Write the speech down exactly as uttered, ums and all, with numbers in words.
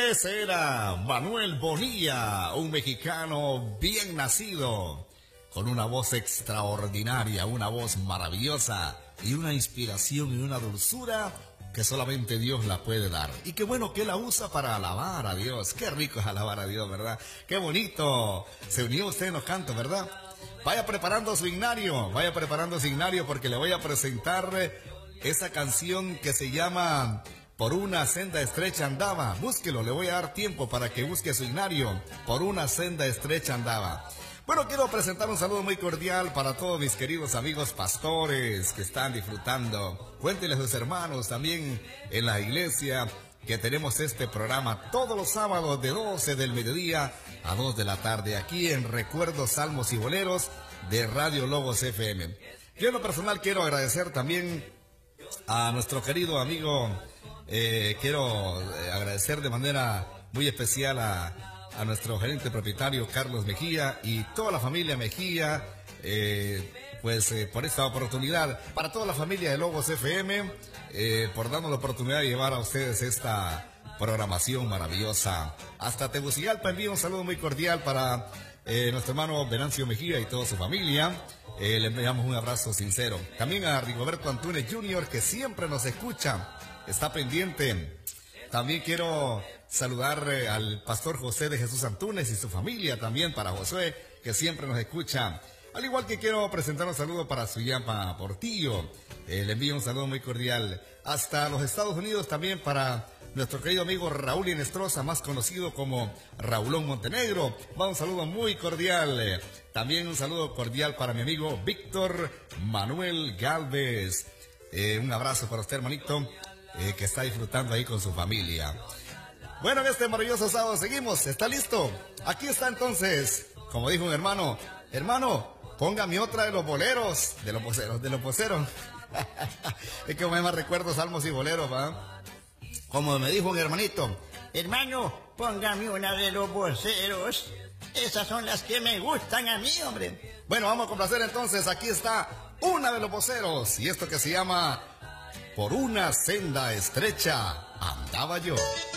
Ese era Manuel Bonilla, un mexicano bien nacido, con una voz extraordinaria, una voz maravillosa y una inspiración y una dulzura que solamente Dios la puede dar. Y qué bueno que la usa para alabar a Dios. Qué rico es alabar a Dios, ¿verdad? Qué bonito. Se unió usted en los cantos, ¿verdad? Vaya preparando su himnario, vaya preparando su himnario porque le voy a presentar esa canción que se llama Por una senda estrecha andaba. Búsquelo, le voy a dar tiempo para que busque su himnario. Por una senda estrecha andaba. Bueno, quiero presentar un saludo muy cordial para todos mis queridos amigos pastores que están disfrutando. Cuéntenles a sus hermanos también en la iglesia que tenemos este programa todos los sábados de doce del mediodía a dos de la tarde aquí en Recuerdos, Salmos y Boleros de Radio Logos F M. Yo en lo personal quiero agradecer también a nuestro querido amigo, eh, quiero agradecer de manera muy especial a, a nuestro gerente propietario Carlos Mejía y toda la familia Mejía, eh, pues eh, por esta oportunidad, para toda la familia de Logos F M, eh, por darnos la oportunidad de llevar a ustedes esta programación maravillosa. Hasta Tegucigalpa envío un saludo muy cordial para eh, nuestro hermano Venancio Mejía y toda su familia. Eh, le enviamos un abrazo sincero. También a Rigoberto Antunes junior, que siempre nos escucha, está pendiente. También quiero saludar eh, al pastor José de Jesús Antunes y su familia, también para Josué, que siempre nos escucha. Al igual que quiero presentar un saludo para Suyapa Portillo. Eh, le envío un saludo muy cordial. Hasta los Estados Unidos también para nuestro querido amigo Raúl Inestrosa, más conocido como Raulón Montenegro. Va un saludo muy cordial. También un saludo cordial para mi amigo Víctor Manuel Galvez. Eh, un abrazo para usted, hermanito, eh, que está disfrutando ahí con su familia. Bueno, en este maravilloso sábado seguimos. ¿Está listo? Aquí está entonces, como dijo un hermano, hermano, póngame otra de los boleros, de los voceros, de los voceros. Es que me más recuerdo salmos y boleros, ¿va? Como me dijo un hermanito, hermano, póngame una de los voceros. Esas son las que me gustan a mí, hombre. Bueno, vamos a complacer entonces. Aquí está una de los voceros. Y esto que se llama Por una senda estrecha andaba yo.